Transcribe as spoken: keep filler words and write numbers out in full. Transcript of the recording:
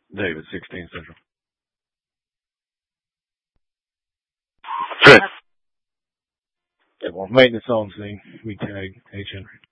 David, sixteen Central. Trent. Yeah, well, maintenance on scene. We tag H. Henry.